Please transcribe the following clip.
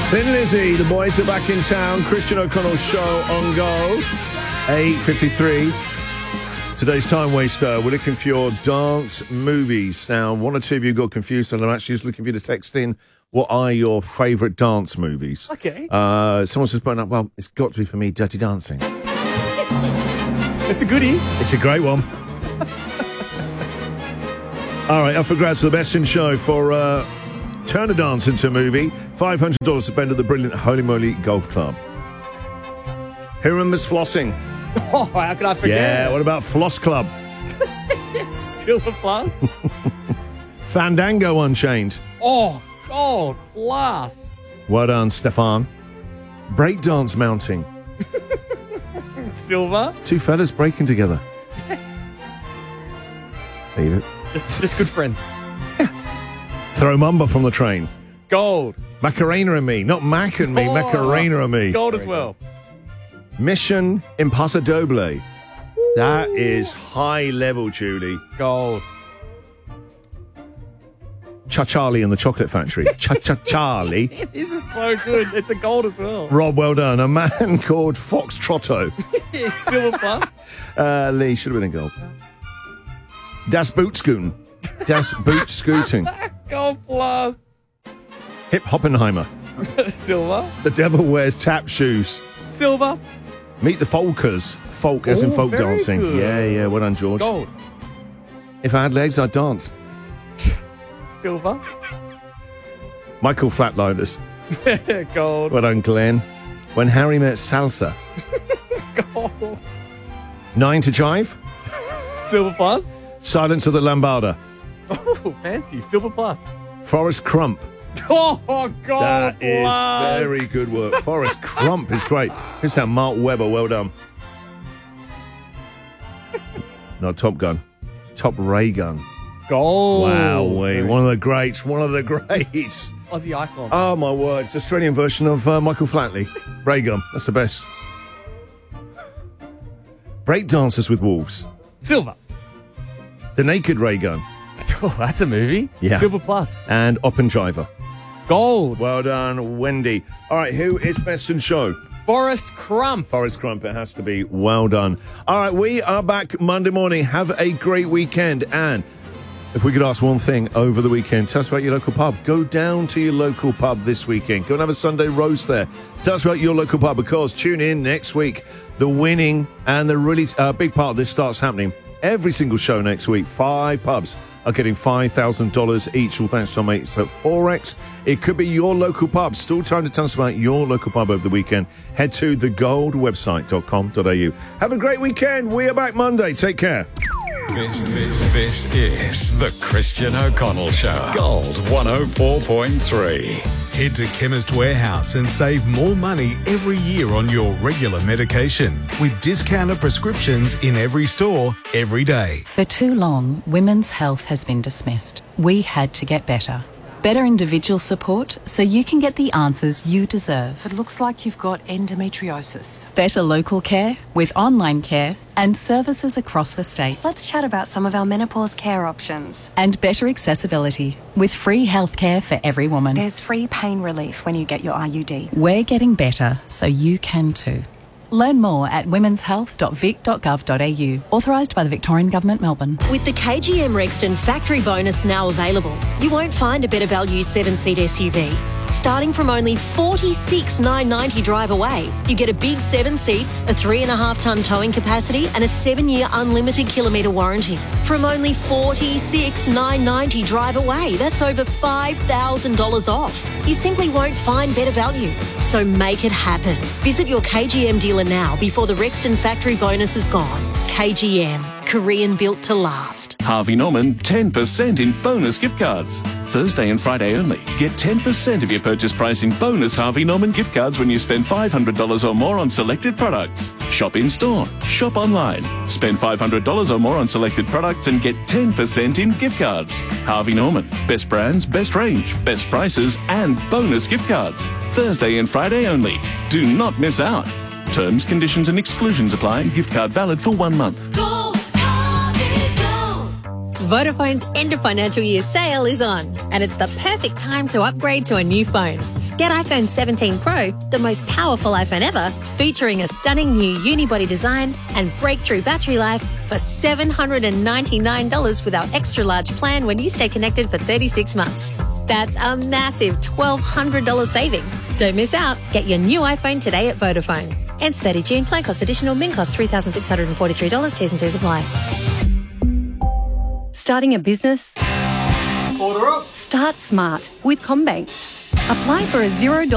Thin Lizzy, the boys are back in town. Christian O'Connell's show on go. 8:53. Today's time waster. We're looking for your dance movies. Now, one or two of you got confused, and I'm actually just looking for you to text in what are your favourite dance movies. Okay. Someone says, well, it's got to be for me, Dirty Dancing. It's a goodie. It's a great one. All right, up for grabs the best in show for Turn a Dance into a movie. $500 to spend at the brilliant Holy Moly Golf Club. Who remembers flossing? Oh, how could I forget? Yeah, what about Floss Club? Silver Plus. Fandango Unchained. Oh, gold plus. Well done, Stefan. Breakdance mounting. Silver. Two fellas breaking together. Leave it. Just good friends. Throw Mumba from the train. Gold. Macarena and me. Not Mac and me, Macarena and me. Gold as well. Mission Impossible. That is high level, Julie. Gold. Cha-Charlie and the Chocolate Factory. Cha-Cha-Charlie. This is so good. It's a gold as well. Rob, well done. A Man Called Fox Trotto. Silver plus. Lee, should have been a gold. Das Bootscooten. Das Bootscooting. Gold plus. Hip Hoppenheimer. Silver. The Devil Wears Tap Shoes. Silver. Meet the Folkers. Folk as in folk very dancing. good. Yeah, well done, George. Gold. If I had legs, I'd dance. Silver. Michael Flatliners. Gold. Well done, Glenn. When Harry Met Salsa. Gold. 9 to Jive. Silver plus. Silence of the Lambada. Oh, fancy. Silver plus. Forrest Crump. Oh, gold That is plus. very good work. Forrest Crump is great. Here's that Mark Webber. Well done. Not Top Gun. Top Ray Gun. Gold. Wow, one of the greats. One of the greats. Aussie icon. Oh, my word. It's the Australian version of Michael Flatley. Ray Gun. That's the best. Break Dancers with Wolves. Silver. The Naked Ray Gun. Oh, that's a movie. Yeah. Silver plus. And Oppenheimer. Gold. Well done, Wendy. All right, who is best in show? Forrest Crump. Forrest Crump, it has to be. Well done. All right, we are back Monday morning. Have a great weekend. And if we could ask one thing over the weekend, tell us about your local pub. Go down to your local pub this weekend. Go and have a Sunday roast there. Tell us about your local pub, because tune in next week. The winning and the really big part of this starts happening. Every single show next week, 5 pubs are getting $5,000 each, all thanks to our mates at Forex. It could be your local pub. Still time to tell us about your local pub over the weekend. Head to thegoldwebsite.com.au. Have a great weekend. We are back Monday. Take care. This is the Christian O'Connell Show. Gold 104.3. Head to Chemist Warehouse and save more money every year on your regular medication with discounted prescriptions in every store, every day. For too long, women's health has been dismissed. We had to get better. Better individual support so you can get the answers you deserve. It looks like you've got endometriosis. Better local care with online care and services across the state. Let's chat about some of our menopause care options. And better accessibility with free healthcare for every woman. There's free pain relief when you get your IUD. We're getting better so you can too. Learn more at womenshealth.vic.gov.au. Authorised by the Victorian Government, Melbourne. With the KGM Rexton factory bonus now available, you won't find a better value 7-seat SUV. Starting from only $46,990 drive away, you get a big 7 seats, a 3.5-tonne towing capacity and a 7-year unlimited kilometre warranty. From only $46,990 drive away, that's over $5,000 off. You simply won't find better value. So make it happen. Visit your KGM dealer now before the Rexton factory bonus is gone. KGM, Korean built to last. Harvey Norman, 10% in bonus gift cards. Thursday and Friday only. Get 10% of your purchase price in bonus Harvey Norman gift cards when you spend $500 or more on selected products. Shop in store. Shop online. Spend $500 or more on selected products and get 10% in gift cards. Harvey Norman. Best brands, best range, best prices and bonus gift cards. Thursday and Friday only. Do not miss out. Terms, conditions and exclusions apply. Gift card valid for 1 month. Vodafone's end of financial year sale is on, and it's the perfect time to upgrade to a new phone. Get iPhone 17 Pro, the most powerful iPhone ever, featuring a stunning new unibody design and breakthrough battery life for $799 with our extra large plan when you stay connected for 36 months. That's a massive $1,200 saving. Don't miss out. Get your new iPhone today at Vodafone. Ends 30 June. Plan cost additional. Min cost $3,643. T's and C's apply. Starting a business? Order up. Start smart with CommBank. Apply for a $0